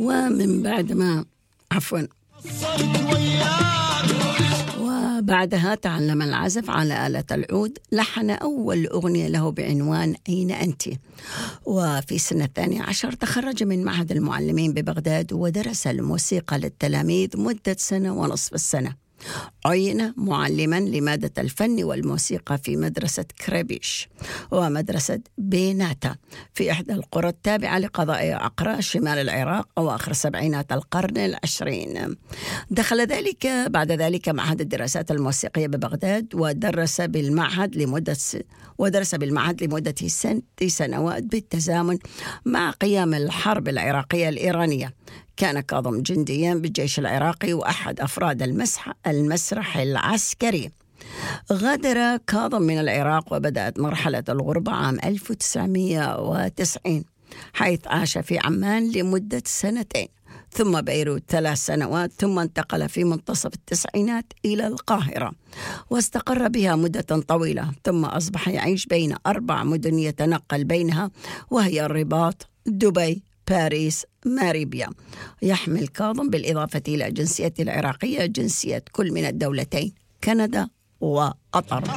ومن بعد ما وبعدها تعلم العزف على آلة العود. لحن أول أغنية له بعنوان أين أنت. وفي سنة 12 تخرج من معهد المعلمين ببغداد ودرس الموسيقى للتلاميذ مدة 1.5 سنة. عين معلما لمادة الفن والموسيقى في مدرسة كريبيش ومدرسة بيناتا في إحدى القرى التابعة لقضاء عقرة شمال العراق أواخر سبعينات القرن العشرين. دخل بعد ذلك معهد الدراسات الموسيقية ببغداد ودرس بالمعهد لمدة 6 سنوات بالتزامن مع قيام الحرب العراقية الإيرانية. كان كاظم جنديا بالجيش العراقي وأحد أفراد المسرح العسكري. غادر كاظم من العراق وبدأت مرحلة الغربة عام 1990 حيث عاش في عمان لمدة 2 سنين ثم بيروت 3 سنوات ثم انتقل في منتصف التسعينات إلى القاهرة واستقر بها مدة طويلة ثم أصبح يعيش بين 4 مدن يتنقل بينها وهي الرباط، دبي، باريس، ماريبيا. يحمل كاظم بالإضافة إلى جنسيته العراقية جنسية كل من الدولتين كندا وقطر.